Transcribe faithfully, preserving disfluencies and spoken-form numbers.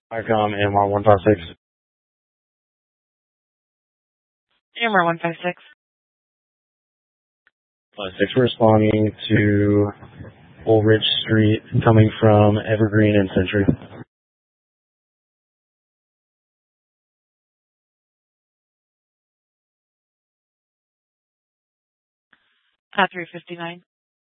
ICOM M R one five six. M R one five six. five six, responding to Old Ridge Street, coming from Evergreen and Century. Uh, three fifty-nine.